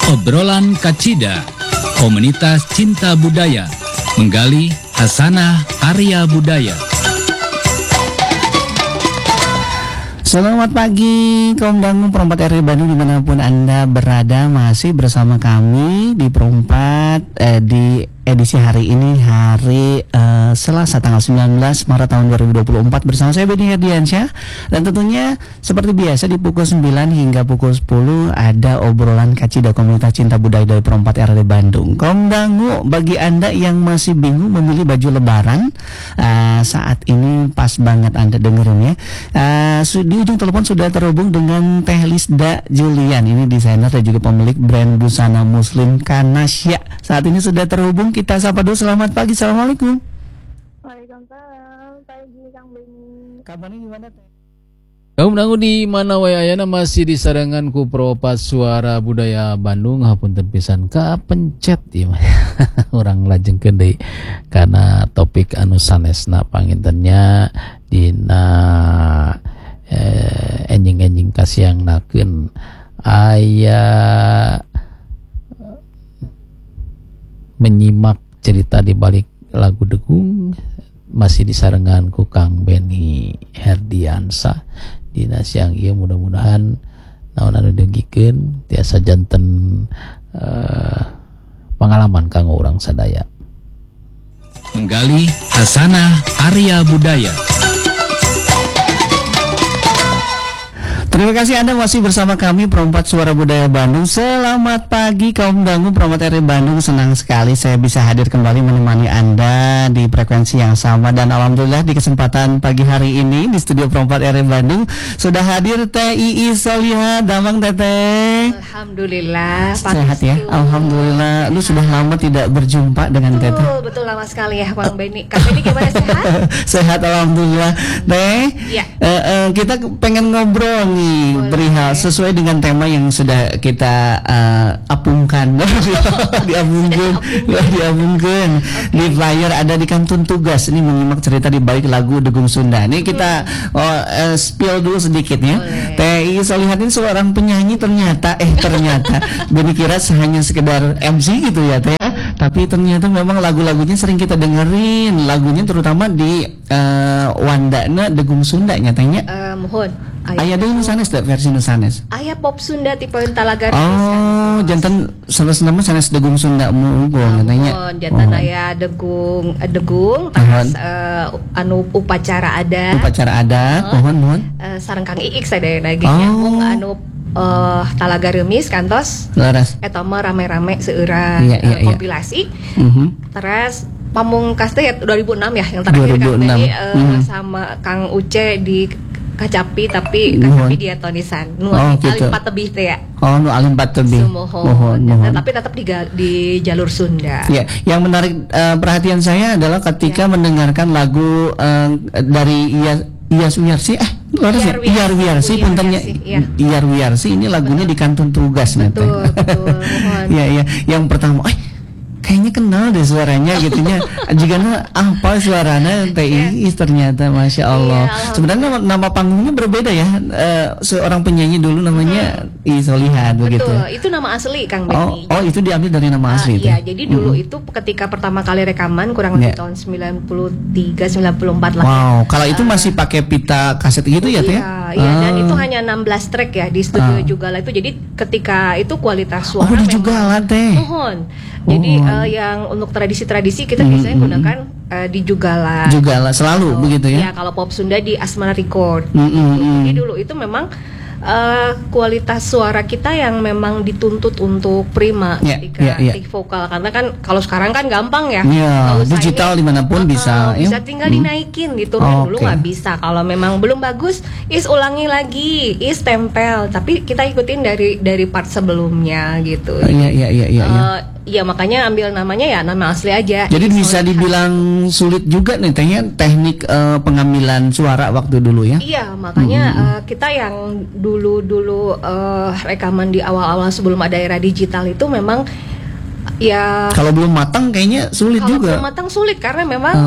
Obrolan Kacida, komunitas cinta budaya, menggali hasanah karya budaya. Selamat pagi kaum dangu perempat RRI Bandung dimanapun Anda berada, masih bersama kami di perempat di edisi hari ini, hari Selasa tanggal 19 Maret tahun 2024 bersama saya Beni Herdiansyah. Dan tentunya seperti biasa di pukul 9 hingga pukul 10 ada obrolan Kacida komunitas cinta budaya dari perempat RRI Bandung. Kaum dangu, bagi Anda yang masih bingung memilih baju lebaran, saat ini pas banget Anda dengerin ya. Di ujung telepon sudah terhubung dengan Teh Lisda Julian, ini desainer dan juga pemilik brand busana muslim Kanasya. Saat ini sudah terhubung, kita sapa dulu. Selamat pagi, assalamualaikum. Waalaikumsalam, pagi Kang Beni. Kabarnya gimana Teh? Kaum dangu di mana wae ayana masih disarangan ku Propat Suara Budaya Bandung, hapunten pisan kapencet ieu mah. Urang lajengkeun deui kana topik anu sanesna pangintennya dina enjing-enjing kasiangnakeun aya menyimak cerita di balik lagu Degung, masih disarengan ku Kang Beni Herdiansyah dina siang ieu. Mudah-mudahan naon anu dengikeun tiasa janten pengalaman kanggo urang sadaya. Menggali hasanah karya budaya. Terima kasih Anda masih bersama kami Perempat Suara Budaya Bandung. Selamat pagi kaum dangu Perempat RRI Bandung. Senang sekali saya bisa hadir kembali menemani Anda di frekuensi yang sama. Dan alhamdulillah di kesempatan pagi hari ini di studio Perempat RRI Bandung sudah hadir Teh Iis Solihah. Damang Teteh. Alhamdulillah. Sehat ya? Alhamdulillah. Lu sudah lama tidak berjumpa dengan Teteh. Betul lama sekali ya Kang Beni. Kang Beni gimana, sehat? Sehat alhamdulillah. Teh, ya. Kita pengen ngobrol nih. Boleh. Perihal sesuai dengan tema yang sudah kita apungkan. diabungkan di flyer ada di kantun tugas. Ini menyimak cerita di balik lagu Degung Sunda. Ini kita spill dulu sedikit ya. Teh Iis Solihah ini seorang penyanyi ternyata Beni kira hanya sekedar MC gitu ya Teh, tapi ternyata memang lagu-lagunya sering kita dengerin, lagunya terutama di Wandana Degung Sunda nyatanya. Mohon. Aya deui nu sanes teh versi nu sanes. Aya pop Sunda tipe Talaga. Oh, jantan sanes nama sanes Degung Sunda mugo katanya. Jantan aya degung terus anu upacara adat. Mohon. Sareng Kang Iik sadayana ge nyambung anu Talaga Remis kantos. Laras. Eta mah rame-rame seueur kompilasi. Terus pamungkas teh 2006 ya yang terakhir Kang Beni sama Kang Uce di Kacapi tapi dia tonisan nu alimpat tebih teh ya. Oh, nu alimpat tebih. Mohon. Tapi tetap di jalur Sunda. Ya, yang menarik perhatian saya adalah ketika mendengarkan lagu dari Iyas Wiyarsi Iyar Wiyarsi puntennya Iyar Wiyarsi ini lagunya di kantun tugas nanti. Betul. Iya. Yang pertama, kayaknya kenal deh suaranya gitunya. Jika apa suaranya Teh Iis ternyata Masya Allah. Sebenarnya nama panggungnya berbeda ya. Seorang penyanyi dulu namanya Iis Solihah begitu. Betul, itu nama asli Kang Beni. Oh, itu diambil dari nama asli itu. Iya, jadi dulu itu ketika pertama kali rekaman kurang lebih tahun 93 94 lah. Wow, kalau itu masih pakai pita kaset gitu ya Teh? Iya, dan itu hanya 16 track ya di studio Jugala itu. Jadi ketika itu kualitas suara di Jugala Teh. Mohon. Jadi yang untuk tradisi-tradisi kita biasanya gunakan di Jugala selalu begitu ya. Ya, kalau pop Sunda di Asmara Record. Jadi dulu itu memang kualitas suara kita yang memang dituntut untuk prima ketika take vokal, karena kan kalau sekarang kan gampang ya. Digital dimanapun bisa tinggal dinaikin gitu. Dulu nggak bisa. Kalau memang belum bagus, ulangi lagi, tempel. Tapi kita ikutin dari part sebelumnya gitu. Iya, makanya ambil namanya ya nama asli aja. Jadi bisa dibilang sulit juga nih teknik pengambilan suara waktu dulu ya. Iya, makanya kita yang dulu rekaman di awal-awal sebelum ada era digital itu memang ya kalau belum matang kayaknya sulit juga. Kalau belum matang sulit karena memang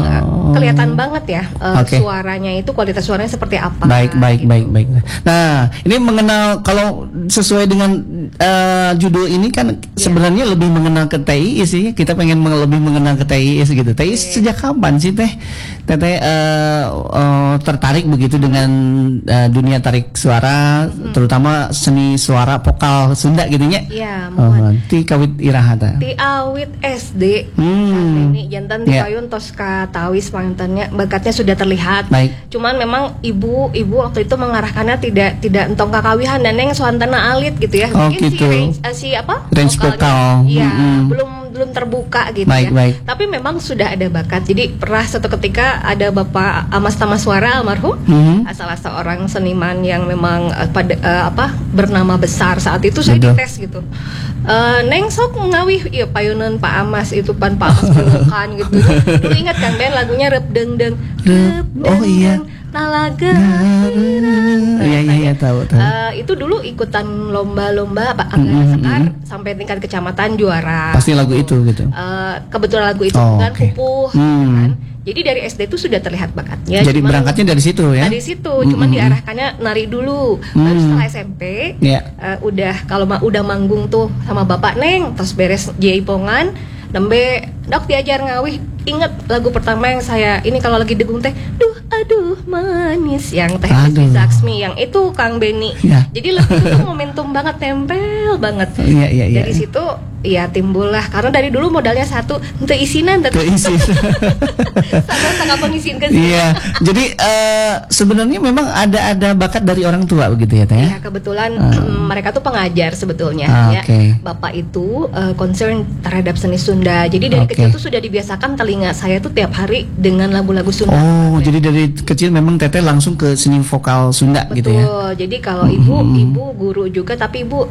kelihatan banget ya suaranya itu, kualitas suaranya seperti apa. Baik. Nah, ini mengenal, kalau sesuai dengan judul ini kan sebenarnya lebih mengenal ke TII sih. Kita pengen lebih mengenal ke TII gitu. TII sejak kapan sih Teteh tertarik begitu dengan dunia tarik suara, terutama seni suara vokal Sunda gitu nya? Iya, ti kawit iraha ti awit SD. Ini jantan di payun tos ka tawis pangantennya, bakatnya sudah terlihat. Baik. Cuman memang ibu waktu itu mengarahkannya tidak entong kakawihan dan neng soantana alit gitu ya. Mungkin gitu. Range vokal. Iya, belum terbuka gitu ya. Baik. Tapi memang sudah ada bakat. Jadi pernah satu ketika ada Bapak Amas Tamaswara almarhum, salah seorang seniman yang memang bernama besar saat itu. Saya dites gitu. Neng sok ngawih iya payunan Pak Amas itu Pak Amas pelukan gitu. Dulu ingat kan Ben lagunya Rep Deng Deng. Oh iya. Talaga. Iya tahu. Itu dulu ikutan lomba-lomba sekar sampai tingkat kecamatan juara. Pasti lagu itu gitu. Kebetulan lagu itu kan pupuh kan. Jadi dari SD itu sudah terlihat bakatnya. Jadi berangkatnya dari situ ya? Dari situ, cuman diarahkannya nari dulu. Lalu setelah SMP, udah manggung tuh sama Bapak Neng, terus beres jaipongan, nembe dok diajar ngawih. Ingat lagu pertama yang saya ini kalau lagi degung teh, aduh manis yang teh Zaksmi yang itu Kang Beni. Jadi lagu itu momentum banget, tempel banget. Dari situ ya timbullah, karena dari dulu modalnya satu untuk isinan sangat mengizinkan. Iya. Jadi sebenarnya memang ada bakat dari orang tua begitu ya Teh? Iya, kebetulan mereka tuh pengajar sebetulnya ya. Bapak itu concern terhadap seni Sunda. Jadi dari kecil tuh sudah dibiasakan telinga saya tuh tiap hari dengan lagu-lagu Sunda. Jadi dari kecil memang Teteh langsung ke seni vokal Sunda. Betul. Gitu ya. Jadi kalau ibu guru juga, tapi ibu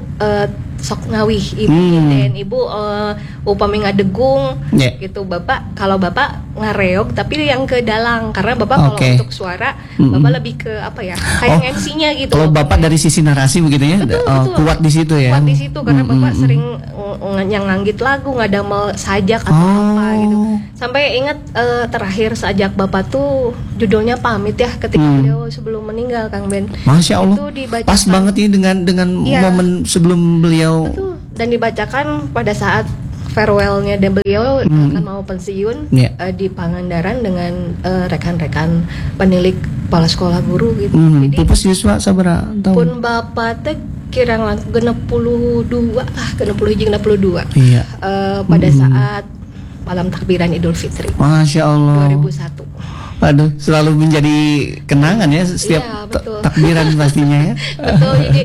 sok ngawih, dan ibu upami ngadegung gitu. Kalau bapak ngareog tapi yang ke dalang, karena bapak kalau untuk suara bapak lebih ke apa ya, kayak MC-nya gitu. Kalau bapak dari sisi narasi begitu ya, betul. Kuat di situ ya. Kuat di situ karena bapak sering nyanggit lagu, ngadamel sajak atau apa gitu. Sampai ingat terakhir sajak bapak tuh judulnya Pamit ya, ketika beliau sebelum meninggal Kang Ben. Masya Allah. Pas banget ini dengan momen sebelum beliau. Betul. Dan dibacakan pada saat farewellnya dan beliau akan mau pensiun di Pangandaran dengan rekan-rekan penilik kepala sekolah guru gitu. Jadi pupus siswa sabara tahun. Pun bapak teh kirang genep 62 lah, genep 62. Iya. Pada saat malam takbiran Idul Fitri. Masya Allah. 2001. Aduh, selalu menjadi kenangan ya setiap takbiran pastinya ya. Betul, jadi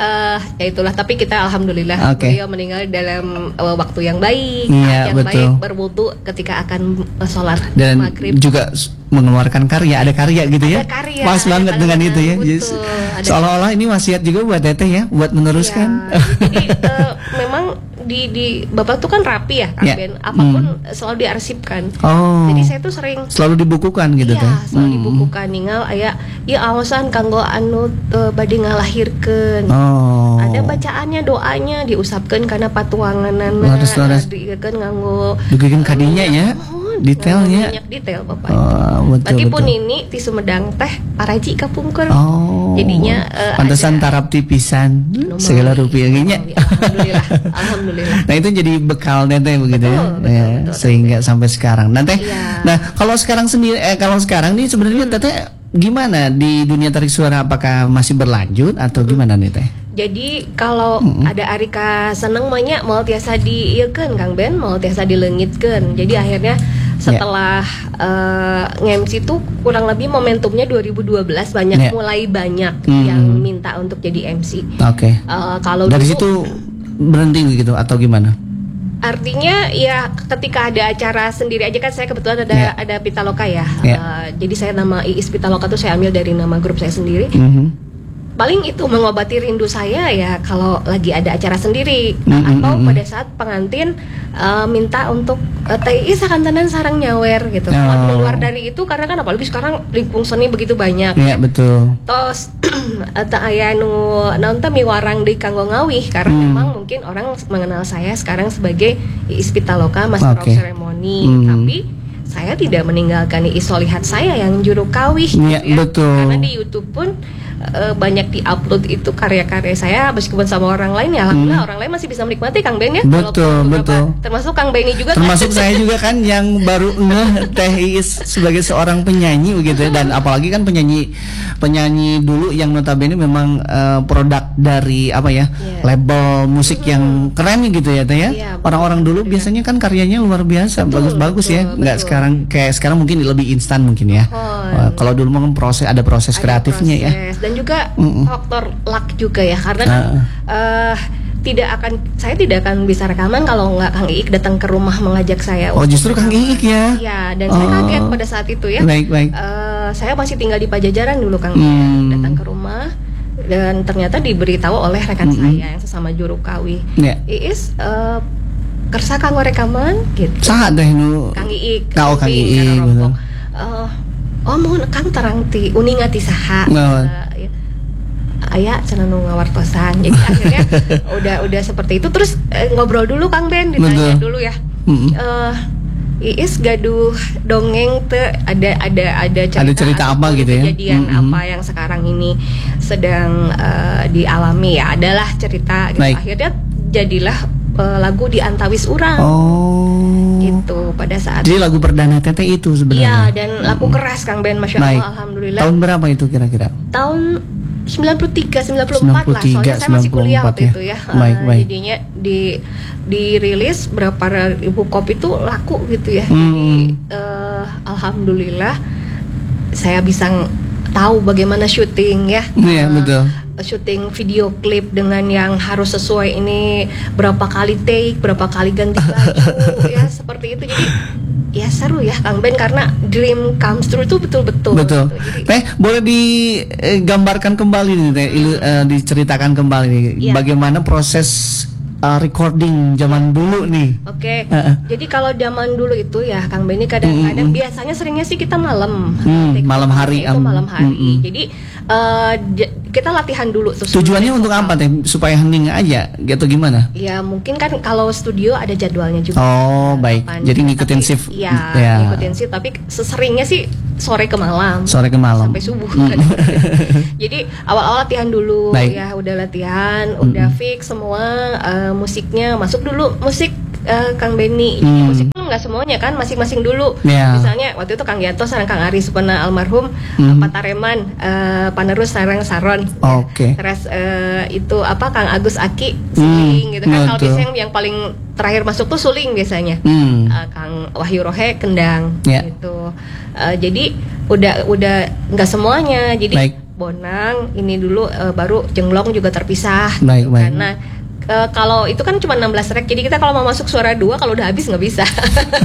ya itulah. Tapi kita alhamdulillah beliau meninggal dalam waktu yang baik, baik, berwudu ketika akan sholat dan maghrib. Juga mengeluarkan ada karya gitu ya. Pas banget dengan itu ya. Seolah-olah ini wasiat juga buat Teteh ya, buat meneruskan. Jadi memang di Bapak tuh kan rapi ya Kang Ben, apapun selalu diarsipkan. Jadi saya tuh sering selalu dibukukan gitu Teh. Selalu dibukukan ninggal aya ieu aosan kanggo anu bade ngalahirkeun. Ada bacaannya, doanya diusapkeun kana patuanganana, dikeun nganggo dikeun kadinya ya. Detailnya banyak detail Bapak. Meskipun ini di Sumedang teh paraji kapungkur. Jadinya pantesan tarap tipisan segala rupiahnya. Alhamdulillah. Nah itu jadi bekal Teteh begitu betul, sehingga sampai sekarang. Nah kalau sekarang sendiri kalau sekarang nih sebenarnya Teteh gimana di dunia tarik suara, apakah masih berlanjut atau gimana nih Teh? Jadi kalau ada Arika seneng banyak mau tiasa diieukeun Kang Ben, mau tiasa dileungitkeun. Jadi akhirnya setelah nge-MC itu kurang lebih momentumnya 2012 mulai banyak yang minta untuk jadi MC. Kalau dari situ berhenti begitu atau gimana? Artinya ya ketika ada acara sendiri aja kan, saya kebetulan ada Pitaloka ya. Jadi saya nama Iis Pitaloka tuh saya ambil dari nama grup saya sendiri. Paling itu mengobati rindu saya ya kalau lagi ada acara sendiri atau pada saat pengantin minta untuk TI sakantenan sarang nyawer gitu. Di luar dari itu karena kan apalagi sekarang lingkung seni begitu banyak. Iya betul. Terus tak aya nu nonton miwarang di kanggo ngawih karena memang mungkin orang mengenal saya sekarang sebagai Iis Pitaloka, Master of Ceremony. Tapi saya tidak meninggalkan Isolihat saya yang juru kawih ya, gitu ya. Betul. Karena di YouTube pun banyak diupload itu karya-karya saya, meskipun sama orang lain ya alhamdulillah orang lain masih bisa menikmati Kang Ben ya. Betul, betul. Termasuk Kang Benny juga. Termasuk saya juga kan yang baru ngeh Teh Iis sebagai seorang penyanyi begitu ya, dan apalagi kan penyanyi dulu yang notabene memang produk dari apa ya, label musik yang keren gitu ya Teh ya. Orang-orang dulu biasanya kan karyanya luar biasa, bagus-bagus ya. Nggak sekarang mungkin lebih instan mungkin ya. Kalau dulu memang ada proses kreatifnya ya. Dan juga faktor luck juga ya, karena kan saya tidak akan bisa rekaman kalau nggak Kang Iik datang ke rumah mengajak saya. Oh justru Kang Iik ya? Iya, dan saya kaget pada saat itu ya. Baik. Saya masih tinggal di Pajajaran dulu Kang Iik datang ke rumah dan ternyata diberitahu oleh rekan saya yang sesama juru kawih. Iis kersa kanggo rekaman gitu. Saha deh nu Kang Iik. Kang Iik. Mohon Kang terang ti uning ati saha. Aya cenah nu ngawartosan. Jadi akhirnya udah seperti itu, terus ngobrol dulu Kang Ben, ditanya dulu ya. Iis gaduh dongeng teh ada cerita apa gitu ya? Kejadian apa yang sekarang ini sedang dialami ya, adalah cerita gitu. Akhirnya jadilah lagu Di Antawis Urang. Gitu pada saat. Jadi lagu perdana Teteh itu sebenarnya. Iya, dan lagu keras Kang Ben, Masya Allah, alhamdulillah. Tahun berapa itu kira-kira? Tahun 93, 94 lah, soalnya saya masih kuliah waktu itu ya. Jadinya dirilis berapa ribu kopi itu laku gitu ya. Jadi alhamdulillah saya bisa tahu bagaimana syuting ya. Iya, betul. Syuting video klip dengan yang harus sesuai, ini berapa kali take, berapa kali ganti baju ya, seperti itu. Jadi ya seru ya Kang Ben, karena dream comes true itu betul-betul. Betul. Teh boleh digambarkan kembali nih Teh, diceritakan kembali nih bagaimana proses recording zaman dulu nih. Oke. Jadi kalau zaman dulu itu ya Kang Benny kadang-kadang biasanya seringnya sih kita malam. Malam hari. Itu malam hari. Jadi kita latihan dulu tuh. Tujuannya untuk apa Teh? Supaya hening aja gitu gimana? Ya mungkin kan kalau studio ada jadwalnya juga. Oh, baik. Jadi ngikutin shift. Iya, ngikutin shift, tapi seseringnya sih sore ke malam. Sampai subuh kan. Jadi awal-awal latihan dulu ya, udah latihan, udah fix semua, musiknya masuk dulu, musik Kang Benny. Musik nggak semuanya kan, masing-masing dulu. Misalnya waktu itu Kang Yanto sareng Kang Ari Supena almarhum, Pak Tareman panerus sareng Saron. Terus itu Kang Agus Aki suling gitu kan. Kalau biasanya yang paling terakhir masuk tuh suling biasanya. Kang Wahyu Rohe kendang gitu. Jadi udah nggak semuanya. Jadi Bonang ini dulu baru Jenglong juga terpisah gitu. Karena kalau itu kan cuma 16 track, jadi kita kalau mau masuk suara 2 kalau udah habis nggak bisa.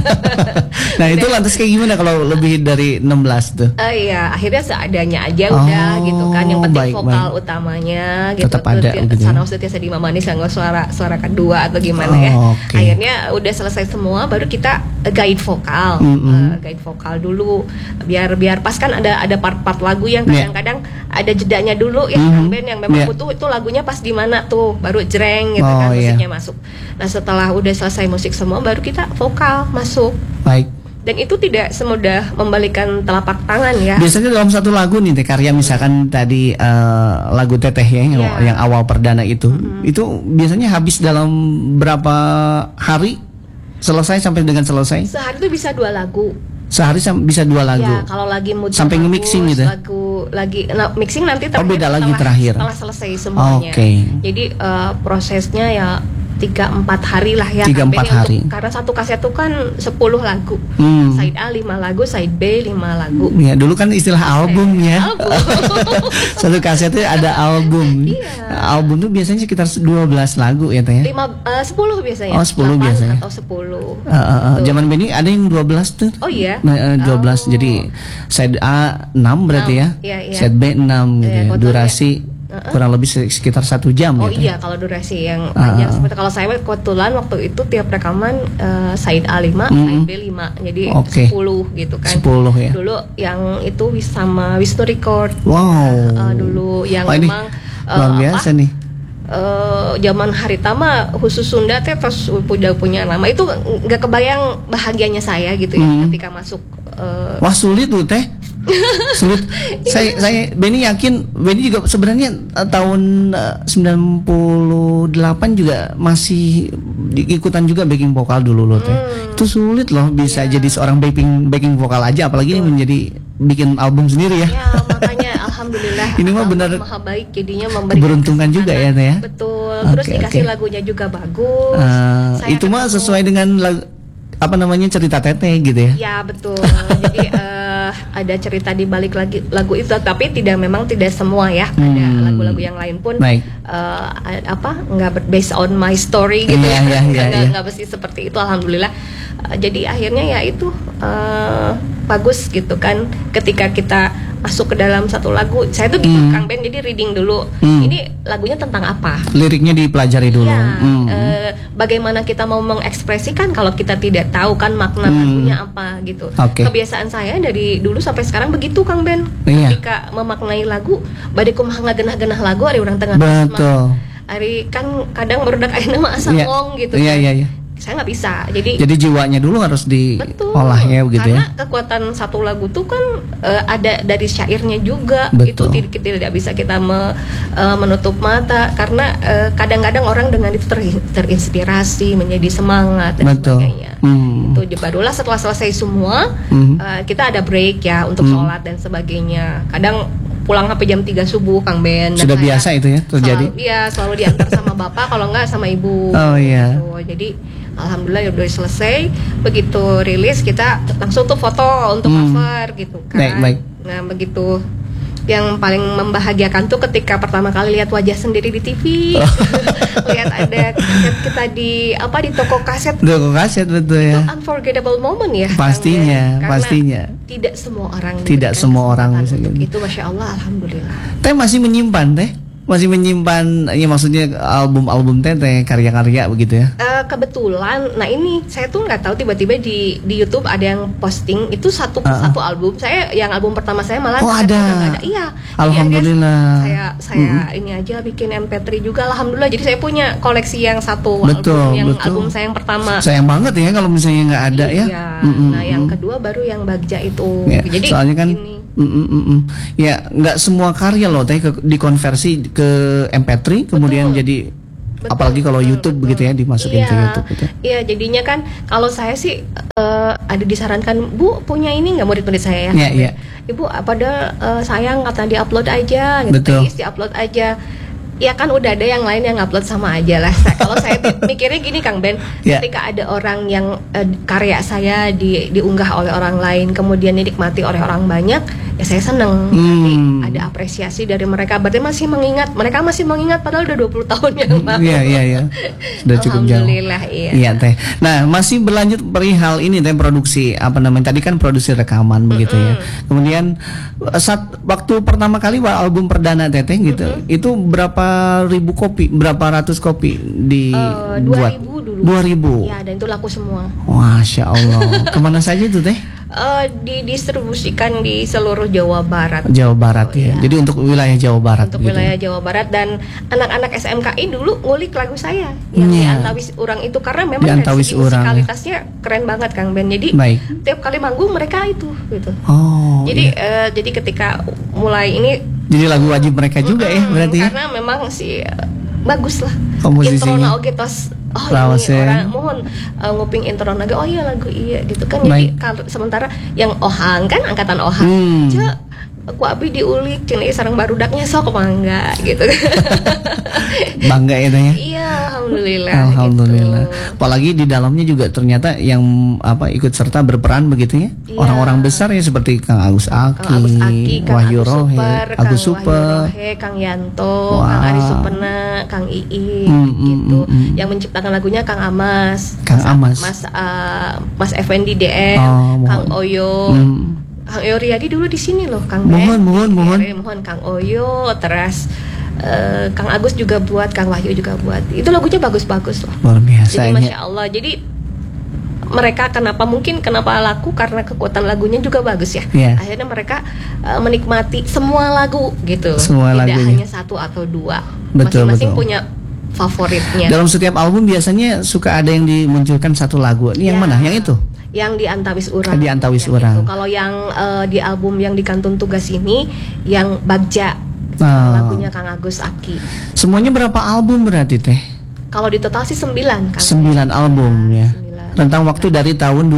Nah itu lantas kayak gimana kalau lebih dari 16 tuh? Iya, akhirnya seadanya aja udah gitu kan. Yang penting vokal utamanya gitu. Tetap ada gitu. Sana Setia Sedima Manis nggak suara kedua atau gimana ya. Akhirnya udah selesai semua, baru kita guide vokal. Guide vokal dulu biar pas kan ada part-part lagu yang kadang-kadang ada jedanya dulu ya Kang Ben, yang memang butuh itu lagunya pas di mana tuh, baru jreng gitu kan musiknya masuk. Nah setelah udah selesai musik semua baru kita vokal masuk. Dan itu tidak semudah membalikan telapak tangan ya. Biasanya dalam satu lagu nih karya misalkan tadi lagu Teteh ya yang awal perdana itu biasanya habis dalam berapa hari selesai sampai dengan selesai? Sehari itu bisa 2 lagu. Sehari bisa 2 lagu. Ya, kalau lagi mood sampai nge-mixing gitu. Mixing nanti beda lagi terakhir. Setelah selesai semuanya. Jadi prosesnya ya 3-4 hari lah ya. 3-4 hari. Karena satu kaset itu kan 10 lagu. Side A 5 lagu, side B 5 lagu. Ya, dulu kan istilah album ya. Satu kaset itu ada album. Album tuh biasanya sekitar 12 lagu ya Teh. 10 biasanya. Oh, 10 biasanya. Atau 10. Zaman Benny ada yang 12 tuh. Oh iya. 12. Jadi side A 6 berarti ya. Side B 6 gitu. Durasi kurang lebih sekitar 1 jam. Oh gitu. Iya, kalau durasi yang panjang seperti kalau saya kebetulan waktu itu tiap rekaman side A 5, side B 5. Jadi 10 gitu kan. 10 ya. Dulu yang itu sama Wisnu Record. Wow. Dulu yang memang luar biasa nih. zaman hari tama khusus Sunda teh terus udah punya nama itu nggak kebayang bahagianya saya gitu ya ketika masuk. Wah sulit tuh teh. Sulit. Saya Benny yakin Benny juga sebenarnya tahun 98 juga masih ikutan juga backing vokal dulu loh teh. Itu sulit loh bisa jadi seorang backing vokal aja, apalagi ini menjadi bikin album sendiri ya. Ya makanya alhamdulillah. Ini mah benar maha baik jadinya memberikan beruntungan juga ya teh ya. Betul. Terus dikasih lagunya juga bagus. Itu mah sesuai dengan cerita teteh gitu ya. Ya betul. Jadi ada cerita di balik lagu itu, tapi memang tidak semua ya. Ada lagu-lagu yang lain pun nggak based on my story gitu ya. Nggak mesti seperti itu, alhamdulillah. Jadi akhirnya ya itu bagus gitu kan ketika kita masuk ke dalam satu lagu. Saya tuh gitu Kang Ben, jadi reading dulu. Ini lagunya tentang apa? Liriknya dipelajari dulu. Ya, bagaimana kita mau mengekspresikan kalau kita tidak tahu kan makna lagunya apa gitu. Kebiasaan saya dari dulu sampai sekarang begitu Kang Ben. Ketika memaknai lagu, bade kumaha ngagenah-genah lagu ari urang tengah betul. Ari kan kadang barudak ayeuna mah asa ngong gitu. Iya. Saya nggak bisa, jadi jiwanya dulu harus diolah ya begitu karena ya. Kekuatan satu lagu tuh kan ada dari syairnya juga. Betul. Itu tidak bisa kita menutup mata karena kadang-kadang orang dengan itu terinspirasi menjadi semangat dan sebagainya. Itu barulah setelah selesai semua kita ada break ya untuk sholat dan sebagainya. Kadang pulang sampai jam 3 subuh Kang Ben. Sudah biasa itu ya terjadi? Selalu diantar sama bapak, kalau enggak sama ibu. Iya. Gitu. Jadi alhamdulillah udah selesai. Begitu rilis kita langsung tuh foto untuk cover gitu kan. Baik. Nah begitu. Yang paling membahagiakan tuh ketika pertama kali lihat wajah sendiri di TV. Lihat ada kaset kita di toko kaset. Toko kaset betul ya. Itu unforgettable moment ya. Pastinya. Tidak semua orang. Bisa gitu. Itu masya Allah, alhamdulillah. Teh masih menyimpan ya maksudnya album-album teh karya-karya begitu ya. Kebetulan, nah ini saya tuh nggak tahu tiba-tiba di YouTube ada yang posting itu satu album. Saya yang album pertama saya malah ada. Iya. Alhamdulillah. Saya ini aja bikin MP3 juga, alhamdulillah. Jadi saya punya koleksi yang satu album saya yang pertama. Sayang banget ya kalau misalnya nggak ada ya. Nah yang kedua baru yang Bagja itu. Ya, jadi soalnya kan ya nggak semua karya loh teh dikonversi ke MP3 kemudian jadi apalagi kalau YouTube begitu ya dimasukin ke YouTube gitu. Iya, jadinya kan kalau saya sih ada disarankan, Bu punya ini nggak murid-murid saya ya. Iya. Ibu padahal sayang kata di-upload aja gitu. Di-upload aja. Ya kan udah ada yang lain yang upload sama aja lah. Kalau saya mikirnya gini Kang Ben, ketika ada orang yang karya saya diunggah oleh orang lain kemudian dinikmati oleh orang banyak, ya saya seneng. Nanti ada apresiasi dari mereka. Berarti mereka masih mengingat padahal udah 20 tahun yang lalu. Iya. Sudah cukup jauh. Alhamdulillah, iya teh. Nah, masih berlanjut perihal ini teh produksi tadi kan produksi rekaman begitu ya. Kemudian waktu pertama kali album perdana teteh gitu, itu berapa ribu kopi, berapa ratus kopi dibuat? 2000 dulu. 2000. Ya, dan itu laku semua. Masya Allah. Kemana saja itu teh? Didistribusikan di seluruh Jawa Barat. Jawa Barat ya. Jadi untuk wilayah Jawa Barat. Untuk wilayah Jawa Barat, dan anak-anak SMKI dulu ngulik lagu saya yang di Antawis Urang itu karena memang dari segi musikalitasnya keren banget Kang Ben. Jadi tiap kali manggung mereka itu gitu. Jadi ketika mulai ini jadi lagu wajib mereka juga ya berarti. Karena memang sih bagus lah. Komposisinya. Intro oge tos. Ini orang mohon nguping intro lagi. Oh iya lagu iya gitu kan. Jadi sementara yang Ohang kan angkatan Ohang. Aku abi diulik cini sarang barudaknya sok bangga gitu. Bangga itu ya. Iya, alhamdulillah. Alhamdulillah. Gitu. Apalagi di dalamnya juga ternyata yang ikut serta berperan begitu ya. Orang-orang besar ya seperti Kang Agus Aki, Wahyu Rohe, Agus Super, Kang Yanto, Kang Ari Supena, Kang Ii gitu. Yang menciptakan lagunya Kang Amas. Mas Effendi DM, Kang Oyo. Kang Oyo Riyadi dulu di sini loh, Kang Ben. Mohon Kang Oyo, terus Kang Agus juga buat, Kang Wahyu juga buat. Itu lagunya bagus-bagus loh. Luar biasa. Jadi masya Allah. Jadi mereka kenapa laku karena kekuatan lagunya juga bagus ya. Akhirnya mereka menikmati semua lagu gitu. Tidak hanya satu atau dua. Masing-masing punya favoritnya. Dalam setiap album biasanya suka ada yang dimunculkan satu lagu. Ini yang mana? Yang itu? Yang di Antawis Urang. Di Antawis Urang. Kalau yang di album yang di Kantun Tugas ini yang Bagja, lagunya Kang Agus Aki. Semuanya berapa album berarti teh? Kalau di total sih 9 kan. 9 album ya. Rentang waktu dari tahun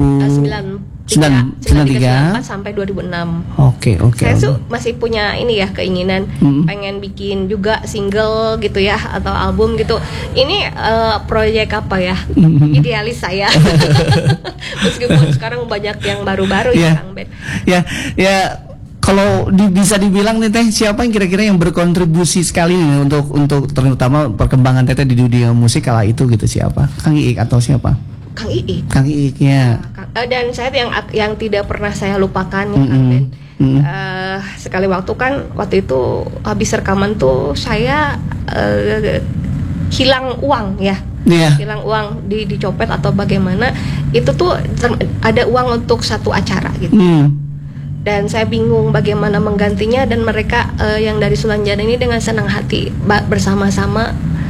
1993 sampai 2006. Oke. Saya tuh masih punya ini ya keinginan pengen bikin juga single gitu ya atau album gitu. Ini proyek apa ya? Idealis saya. Meskipun sekarang banyak yang baru-baru ya Kang Ben. Ya. Kalau bisa dibilang nih teh, siapa yang kira-kira yang berkontribusi sekali nih untuk terutama perkembangan teteh di dunia musik kala itu gitu, siapa? Kang Iik atau siapa? Kang Iik. Kang Iik ya. Dan saya yang tidak pernah saya lupakan ya Kang Ben. Sekali waktu itu habis rekaman tuh saya hilang uang ya. Hilang uang dicopet atau bagaimana. Itu tuh ada uang untuk satu acara gitu. Dan saya bingung bagaimana menggantinya, dan mereka yang dari Sulanjana ini dengan senang hati bersama-sama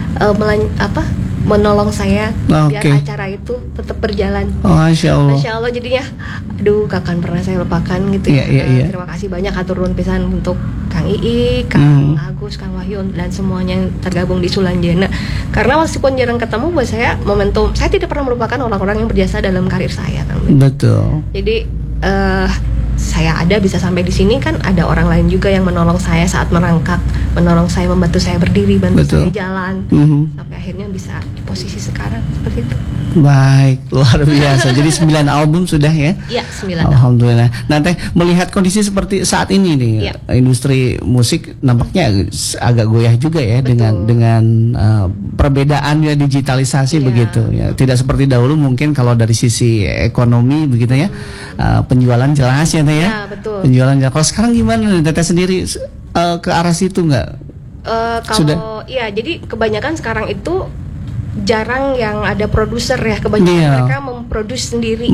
menolong saya biar acara itu tetap berjalan. Masya Allah. Jadinya aduh kapan pernah saya lupakan gitu ya. Terima kasih banyak atur nuhun pisan untuk Kang Ii, Kang Agus, Kang Wahyu dan semuanya yang tergabung di Sulanjana. Karena meskipun jarang ketemu, buat saya momentum, saya tidak pernah melupakan orang-orang yang berjasa dalam karir saya Kang. Betul. Jadi saya ada bisa sampai di sini kan ada orang lain juga yang menolong saya saat merangkak, menolong saya, membantu saya berdiri, bantu saya jalan sampai akhirnya bisa di posisi sekarang seperti itu. Baik, luar biasa. Jadi 9 album sudah ya? Iya, 9 Alhamdulillah. Nah teh, melihat kondisi seperti saat ini nih, industri musik nampaknya agak goyah juga ya. Betul. dengan perbedaan ya, digitalisasi begitu ya. Tidak seperti dahulu mungkin kalau dari sisi ekonomi begitu ya, penjualan jelas ya teh ya. Ya, betul. Penjualan jelas. Kalau sekarang gimana nih teteh sendiri, ke arah situ nggak? Kalau iya, jadi kebanyakan sekarang itu jarang yang ada produser ya, kebanyakan mereka memproduksi sendiri,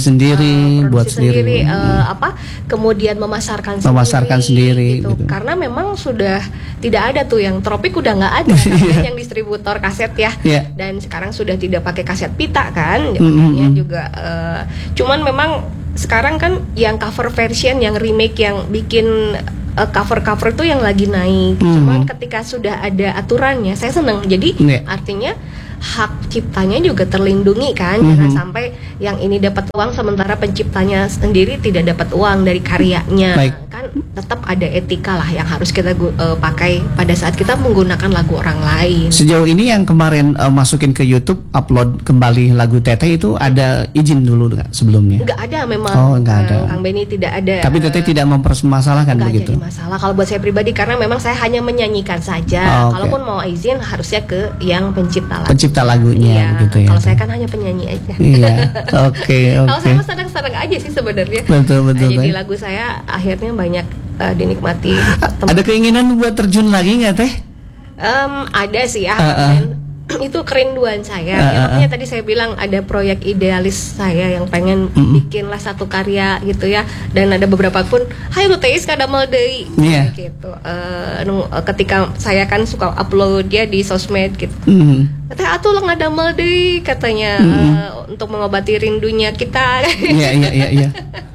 buat sendiri, kemudian memasarkan sendiri gitu. Karena memang sudah tidak ada tuh yang Tropik, udah nggak ada yang distributor kaset ya, dan sekarang sudah tidak pakai kaset pita kan, juga cuman memang sekarang kan yang cover version, yang remake, yang bikin cover-cover itu yang lagi naik. Cuman ketika sudah ada aturannya, saya senang. Jadi artinya hak ciptanya juga terlindungi kan, jangan sampai yang ini dapat uang sementara penciptanya sendiri tidak dapat uang dari karyanya. Kan tetap ada etika lah yang harus kita pakai pada saat kita menggunakan lagu orang lain. Sejauh ini yang kemarin masukin ke YouTube, upload kembali lagu Teteh itu ada izin dulu nggak sebelumnya? Nggak ada memang. Nggak ada. Kang Benny tidak ada. Tapi Teteh tidak mempermasalahkan begitu? Nggak jadi masalah kalau buat saya pribadi, karena memang saya hanya menyanyikan saja. Kalaupun mau izin harusnya ke yang pencipta lagunya begitu ya. Kalau saya kan hanya penyanyi aja. Oke. Kalau saya mah senang-senang aja sih sebenarnya. Betul. Jadi lagu saya akhirnya banyak dinikmati. Ada keinginan buat terjun lagi nggak teh? Ada sih ya. Itu kerinduan saya. Makanya tadi saya bilang ada proyek idealis saya yang pengen bikinlah satu karya gitu ya. Dan ada beberapa pun, hai lu teis kada mal deui gitu. Ketika saya kan suka upload dia di sosmed gitu. Katanya atuh lah ngada mal deui katanya, untuk mengobati rindunya kita. Iya.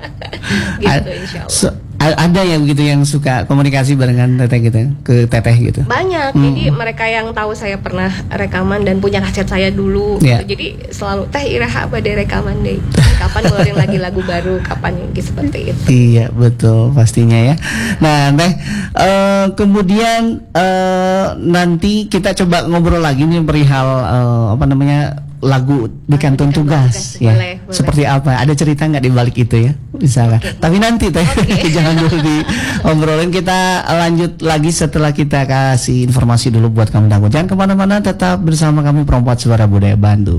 Gitu insyaallah. Ada yang begitu yang suka komunikasi barengan Teteh gitu, ke Teteh gitu. Banyak. Jadi mereka yang tahu saya pernah rekaman dan punya kaset saya dulu gitu. Jadi selalu Teh Iraha pada rekaman deh. Kapan keluarin lagi lagu baru, kapan gitu, seperti itu. Iya, betul pastinya ya. Nah, Teh, kemudian nanti kita coba ngobrol lagi nih perihal lagu di Kantun Tugas ya. Boleh. Seperti apa? Ada cerita nggak di balik itu ya? Misalkan. Tapi nanti Teh, jangan dulu diobrolin, kita lanjut lagi setelah kita kasih informasi dulu buat kamu. Jangan kemana-mana, tetap bersama kami Perempat Suara Budaya Bandung.